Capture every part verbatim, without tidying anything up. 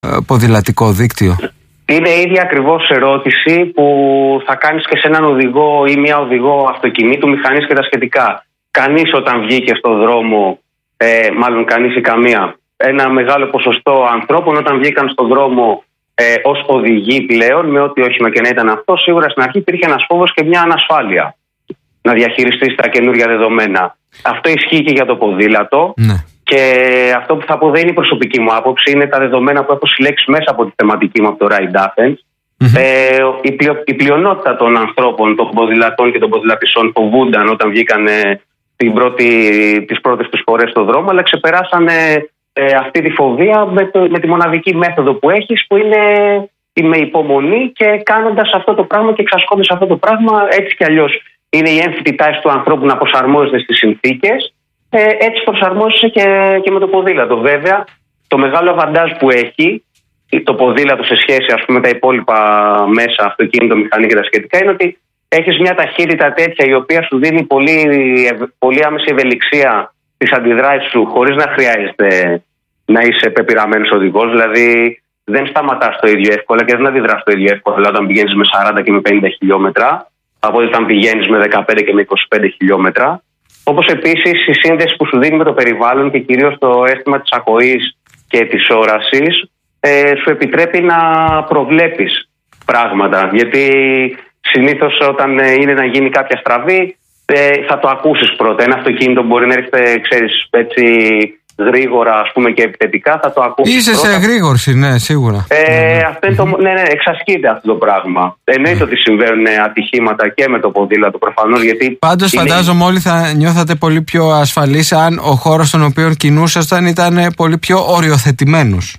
ποδηλατικό δίκτυο? Είναι η ίδια ακριβώς ερώτηση που θα κάνεις και σε έναν οδηγό ή μια οδηγό αυτοκινήτου, μηχανής και τα σχετικά. Κανείς όταν βγήκε στον δρόμο, ε, μάλλον κανείς ή καμία, ένα μεγάλο ποσοστό ανθρώπων όταν βγήκαν στον δρόμο ε, ως οδηγοί πλέον, με ό,τι όχημα και να ήταν αυτό, σίγουρα στην αρχή υπήρχε ένας φόβος και μια ανασφάλεια να διαχειριστείς τα καινούργια δεδομένα. Αυτό ισχύει και για το ποδήλατο. Ναι. Και αυτό που θα πω δεν είναι η προσωπική μου άποψη, είναι τα δεδομένα που έχω συλλέξει μέσα από τη θεματική μου από το Ride Athens. Mm-hmm. Ε, η, πλειο, η πλειονότητα των ανθρώπων, των ποδηλατών και των ποδηλατησών φοβούνταν όταν βγήκαν ε, την πρώτη, τις πρώτες τους φορές στον δρόμο, αλλά ξεπεράσανε ε, αυτή τη φοβία με, το, με τη μοναδική μέθοδο που έχεις, που είναι με υπομονή και κάνοντας αυτό το πράγμα και εξασκώντας αυτό το πράγμα, έτσι κι αλλιώς είναι η έμφυτη τάση του ανθρώπου να προσαρμόζεται στις συνθήκες. Ε, έτσι προσαρμόζεσαι και, και με το ποδήλατο. Βέβαια, το μεγάλο αβαντάζ που έχει το ποδήλατο σε σχέση, ας πούμε, με τα υπόλοιπα μέσα, αυτοκίνητο, μηχανή και τα σχετικά, είναι ότι έχεις μια ταχύτητα τέτοια η οποία σου δίνει πολύ, πολύ άμεση ευελιξία στις αντιδράσεις σου, χωρίς να χρειάζεται να είσαι πεπειραμένος οδηγός. Δηλαδή, δεν σταματάς το ίδιο εύκολα και δεν αντιδράς το ίδιο εύκολα όταν πηγαίνεις με σαράντα και με πενήντα χιλιόμετρα, από όταν πηγαίνεις με δεκαπέντε και με είκοσι πέντε χιλιόμετρα. Όπως επίσης η σύνδεση που σου δίνει με το περιβάλλον και κυρίως το αίσθημα της ακοής και της όρασης ε, σου επιτρέπει να προβλέπεις πράγματα. Γιατί συνήθως όταν είναι να γίνει κάποια στραβή ε, θα το ακούσεις πρώτα. Ένα αυτοκίνητο μπορεί να έρχεται, ξέρεις, έτσι γρήγορα, ας πούμε, και επιθετικά, θα το ακούσεις. Είσαι πρώτα. σε γρήγορση, ναι, σίγουρα. Ε, mm-hmm. αυτό είναι το, ναι, ναι, εξασκείται αυτό το πράγμα. Εννοείται mm-hmm. ότι συμβαίνουν ατυχήματα και με το ποδήλατο προφανώς. Γιατί πάντως είναι... φαντάζομαι όλοι θα νιώθατε πολύ πιο ασφαλείς αν ο χώρος στον οποίο κινούσασταν ήταν πολύ πιο οριοθετημένος.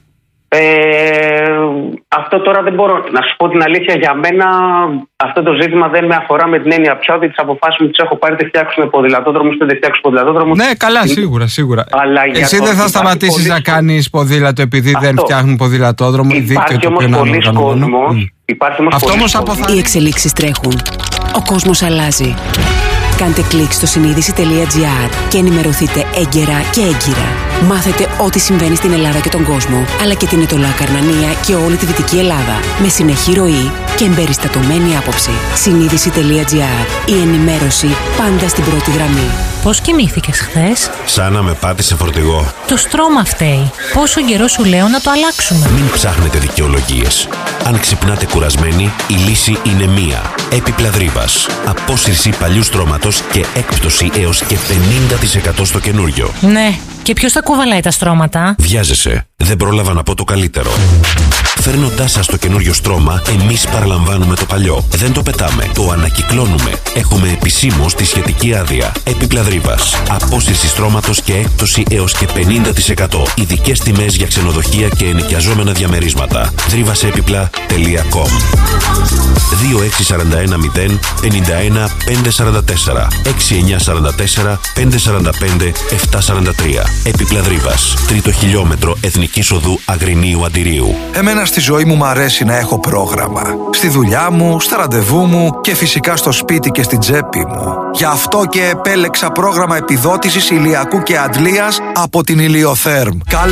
Ε, αυτό τώρα δεν μπορώ να σου πω την αλήθεια. Για μένα αυτό το ζήτημα δεν με αφορά με την έννοια πια ότι τις αποφάσεις μου τις έχω πάρει, είτε φτιάξουν ποδηλατόδρομο είτε δεν φτιάξουν ποδηλατόδρομο. Ναι, καλά, σίγουρα, σίγουρα. Αλλά εσύ δεν θα σταματήσεις να κάνεις ποδήλατο επειδή αυτό. Δεν φτιάχνουν ποδηλατόδρομο ή δίκτυο το οποίο να είναι οργανωμένο. Αυτό όμως αποθαρρύνει. Οι εξελίξεις τρέχουν. Ο κόσμος αλλάζει. Κάντε κλικ στο συνείδηση τελεία τζι άρ και ενημερωθείτε έγκαιρα και έγκυρα. Μάθετε ό,τι συμβαίνει στην Ελλάδα και τον κόσμο, αλλά και την Ετωλά Καρνανία και όλη τη Δυτική Ελλάδα. Με συνεχή ροή και εμπεριστατωμένη άποψη. συνείδηση τελεία τζι άρ. Η ενημέρωση πάντα στην πρώτη γραμμή. Πώς κοιμήθηκες χθες? Σαν να με πάτησε φορτηγό. Το στρώμα φταίει. Πόσο καιρό σου λέω να το αλλάξουμε? Μην ψάχνετε δικαιολογίες. Αν ξυπνάτε κουρασμένοι, η λύση είναι μία. Έπιπλα Δρύβας. Απόσυρση παλιού στρώματος και έκπτωση έως και πενήντα τοις εκατό στο καινούριο. Ναι. Και ποιος θα κουβαλάει τα στρώματα? Βιάζεσαι. Δεν πρόλαβα να πω το καλύτερο. Φέρνοντάς σας το καινούριο στρώμα, εμείς παραλαμβάνουμε το παλιό. Δεν το πετάμε. Το ανακυκλώνουμε. Έχουμε επισήμως τη σχετική άδεια. Έπιπλα Δρύβας. Απόσυρση στρώματος και έκπτωση έως και πενήντα τοις εκατό. Ειδικές τιμές για ξενοδοχεία και ενοικιαζόμενα διαμερίσματα. δρύβασέπιπλα τελεία κομ. δύο έξι τέσσερα ένα μηδέν πέντε ένα πέντε τέσσερα τέσσερα έξι εννιά τέσσερα τέσσερα πέντε τέσσερα πέντε επτά τέσσερα τρία. Έπιπλα Δρύβας. Τρίτο χιλιόμετρο Εθνικής Οδού Αγρινίου Αντιρίου. Εμένα στη ζωή μου μ' αρέσει να έχω πρόγραμμα. Στη δουλειά μου, στα ραντεβού μου και φυσικά στο σπίτι και στην τσέπη μου. Γι' αυτό και επέλεξα πρόγραμμα επιδότησης ηλιακού και αντλίας από την Ηλιοθέρμ.